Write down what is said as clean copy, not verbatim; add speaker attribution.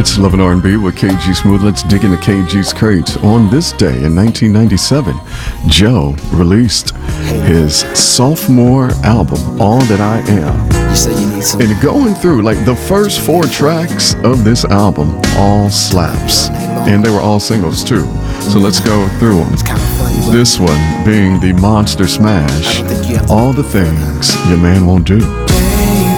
Speaker 1: It's Love and R&B with KG Smooth. Let's dig into KG's crates. On this day in 1997, Joe released his sophomore album, All That I Am.
Speaker 2: You say you need some.
Speaker 1: And going through, like, the first 4 tracks of this album, all slaps. And they were all singles, too. So let's go through them.
Speaker 2: Kind of funny, but
Speaker 1: This one being the monster smash, All the Things Your Man Won't Do.